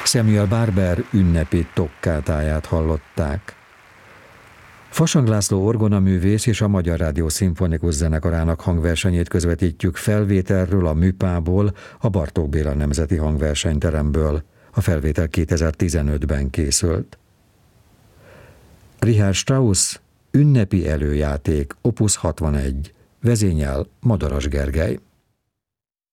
Samuel Barber ünnepi tokkátáját hallották. Fasang László orgonaművész és a Magyar Rádió Szimfonikus Zenekarának hangversenyét közvetítjük felvételről a Műpából, a Bartók Béla Nemzeti Hangversenyteremből. A felvétel 2015-ben készült. Richard Strauss ünnepi előjáték, Opus 61, vezényel Madaras Gergely.